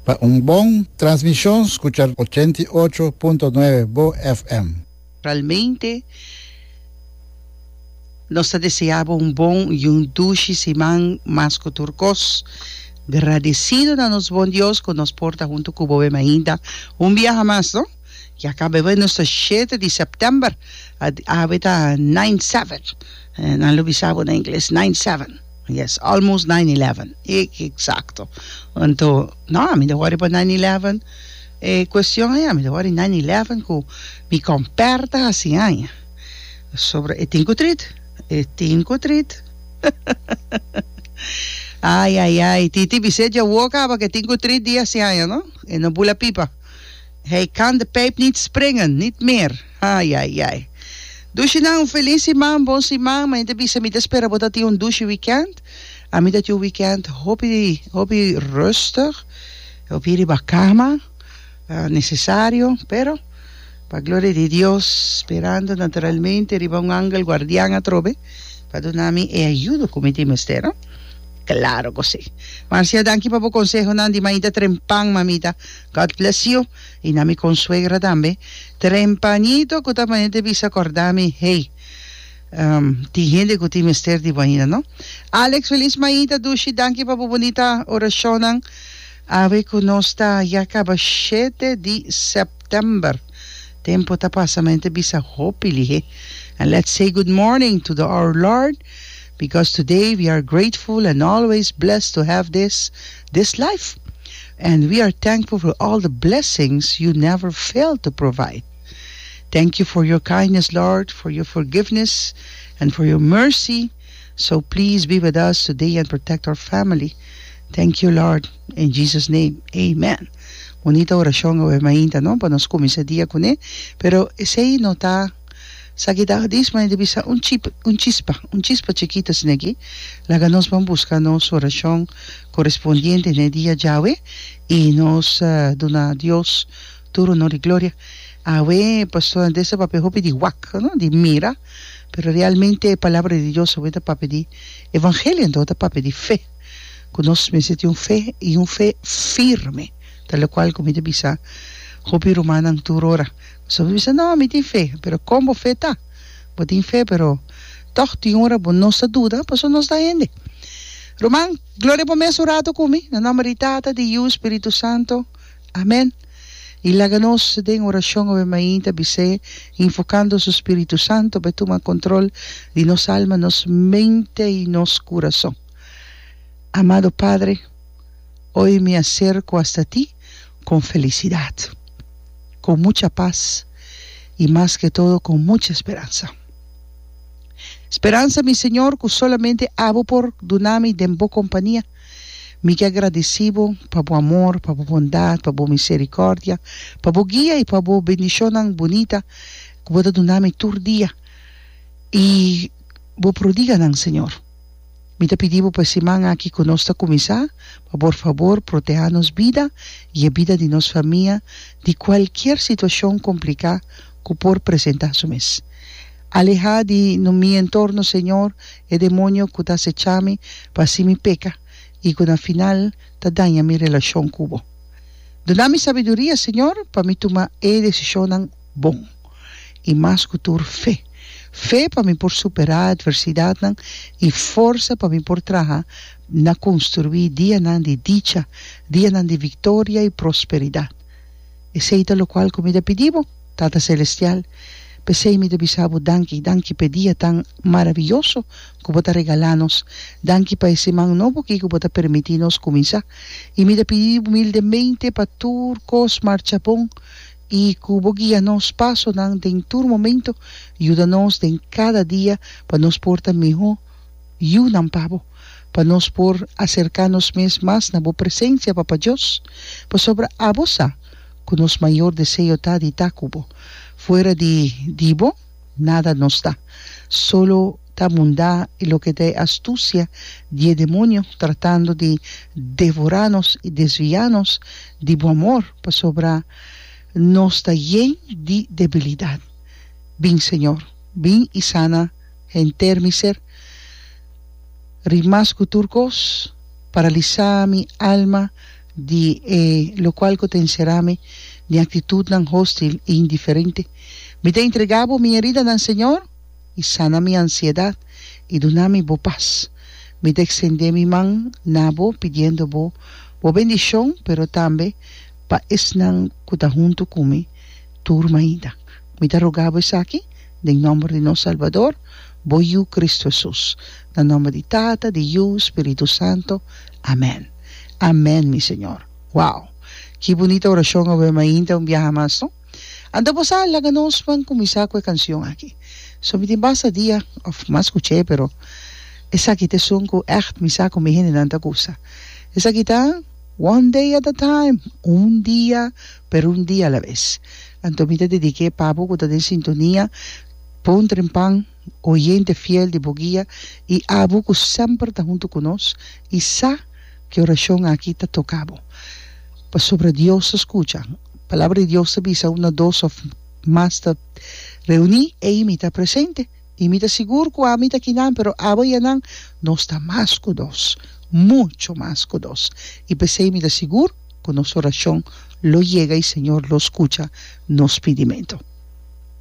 Para un buen transmisión, escuchar 88.9 Bo FM. Realmente, nós desejamos um bom e um dulce semana mais com turcos. Agradecido a nos bom Deus que nos porta junto com o Bobe ainda viaje mais, não? Que acaba no 7 de setembro, a 9/7. Não lo bisabo na inglês, 9/7. Yes, almost 9/11. Exacto. Então, não, me deu para 9/11. Questão é, me deu 9/11 que me comperta assim, sobre e tenho trit. Ai, Titi Biseja woka, maar ik denk 3 dias ja, no? En een boele pipa. Hij kan de pijp niet springen, niet meer. Ai. Dus je nou een felice man, bon man, maar je bisa met espera dat hij een douche weekend. En met dat je weekend hoop je rustig, hoop je bacama, necesario, pero para gloria de Dios, esperando naturalmente arriba un ángel guardián a trove, para donarmi e aiuto come ti mistero. Claro que sí. Marcia, danke pa po consejo nandi maita trempang mamita. God bless you. Y na mi consuegra tambe. Trempañito que también te bisa acordami. Hey. Ti gente que ti mister di banina, no? Alex, feliz maita dushi. Danke pa po bonita oracionan. Ave que nosta ya acaba 7 de september. Tempo ta passa mente bisa hopili. And let's say good morning to our Lord. Because today we are grateful and always blessed to have this life. And we are thankful for all the blessings you never fail to provide. Thank you for your kindness, Lord, for your forgiveness and for your mercy. So please be with us today and protect our family. Thank you, Lord. In Jesus' name, amen. Bonita oración, mainta, ¿no? Para nos comienza día con él. Pero ese no está... Sa kita dis man bisa un chispa chiquito sin aquí, la que nos van buscando su oración correspondiente en el día Yahweh y nos dona Dios todo honor y gloria. Ave pastor de ese papel hopi di wak, ¿no? Di mira, pero realmente palabra de Dios sobre papel di evangelio en todo papel di fe. Que nos necesita un fe y un fe firme, tal cual como te bisa hopi romana en tu hora. So bisa no, mi tin fe, pero como fe ta? Bo tin fe, pero toch tin ora bo no sta duda, pues no sta ende. Roman, gloria po meso rato kumi, na namaritata di you, Espíritu Santo. Amén. Y la ganos de oración ove mainta bise, enfocando su Espíritu Santo, pe toma control de nos alma, nos mente y nos corazón. Amado Padre, hoy me acerco hasta ti con felicidad, con mucha paz y más que todo con mucha esperanza. Esperanza, mi Señor, que solamente hago por donarme de boa compañía. Me que agradecido por tu amor, por tu bondad, por tu misericordia, por tu guía y por tu bendición bonita que puedo donarme todo día. Y vos prodigan, Señor. Me te pedimos pues semana aquí con nuestra comisa, por favor, protejanos vida y vida de nuestra familia de cualquier situación complicada que por presentar su mes. Aleja de mi entorno, Señor, el demonio que te acechame para si mi peca y que al final te daña mi relación con vos. Dona-me sabiduría, Señor, para mi tomar decisión bon y más que tu fe. Fe para mim por superar adversidade e força para mim por trabalhar na construir dia de dicha, dia de vitória e prosperidade. E seita lo qual como te pedimos, Tata Celestial, pensei me de bisabo danke per dia tão maravilhoso que você regalanos, danke para esse man novo que você permitir-nos começar, e me de pedir humildemente para turcos marcha bom, e que vos guia-nos passo em todo momento, ajuda-nos em cada dia para nos portar melhor, e um pavo, para nos por acercar-nos mais na boa presença, Papa Deus, para sobre a vossa, que nos maior desejo está de estar cubo. Fuera de divo, nada nos dá, solo ta mundá y lo que de astucia de demonio tratando de devorarnos y desviarnos de buen amor para sobre nos está lleno de debilidad. Ven, Señor, ven y sana enter mi ser. Rimasco turcos, paraliza mi alma, lo cual potenciará-me de actitud não hostil e indiferente. Me te entregavo minha herida no Senhor e sana minha ansiedade e dona-me boa paz. Me te extender mi mão nabo pedindo boa bendição, pero também para estar junto comigo turma ainda. Me te rogavo isso aqui, em nome de nosso Salvador, Boiu Cristo Jesus. No nome de Tata, de Yu, Espírito Santo. Amém. Amém, mi Senhor. Wow. Que bonita oração ao mainda um viaje mais, não? Ando po sa laganos pang kumisa ko canción aqui. So me basta dia of mas escuché, pero esa kita song ko echt misa ko mihin nanta kusa. Esa kita one day at a time, un día per un día a la vez. Anto me te dediqué papo ko de sintonía, pontre pan, oyente fiel de boguía y abo ko sempre está junto con nos y sa que oración aquí está tocado. Pues sobre Dios escucha. Palabra de Dios avisa una dos of más te reunir e imita presente. Imita seguro que imita quinan, pero aboyanan no está más que dos, mucho más que dos. Y pese imita seguro con nuestra oración lo llega y Señor lo escucha, nos pedimento.